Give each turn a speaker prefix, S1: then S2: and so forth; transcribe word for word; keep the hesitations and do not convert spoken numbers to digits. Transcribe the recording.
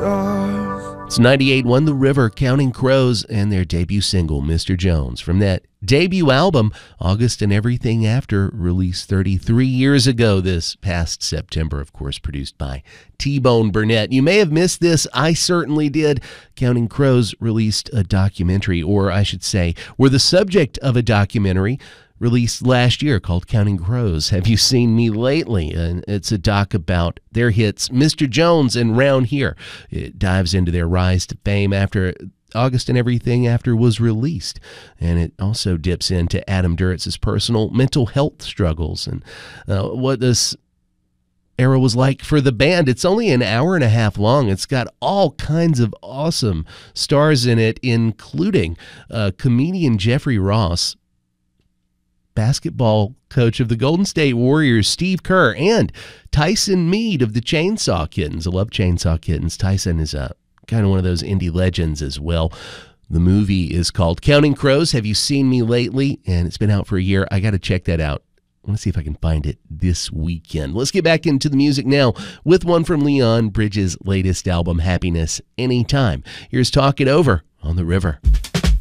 S1: stars.
S2: It's ninety-eight point one The River, Counting Crows, and their debut single, Mister Jones. From that debut album, August and Everything After, released thirty-three years ago this past September, of course, produced by T-Bone Burnett. You may have missed this. I certainly did. Counting Crows released a documentary, or I should say, were the subject of a documentary released last year called Counting Crows. Have You Seen Me Lately? And it's a doc about their hits, Mister Jones and Round Here. It dives into their rise to fame after August and Everything After was released. And it also dips into Adam Duritz' personal mental health struggles and uh, what this era was like for the band. It's only an hour and a half long. It's got all kinds of awesome stars in it, including uh, comedian Jeffrey Ross, basketball coach of the Golden State Warriors, Steve Kerr, and Tyson Mead of the Chainsaw Kittens. I love Chainsaw Kittens. Tyson is a, kind of one of those indie legends as well. The movie is called Counting Crows. Have You Seen Me Lately? And it's been out for a year. I got to check that out. I want to see if I can find it this weekend. Let's get back into the music now with one from Leon Bridges' latest album, Happiness Anytime. Here's Talk It Over on The River.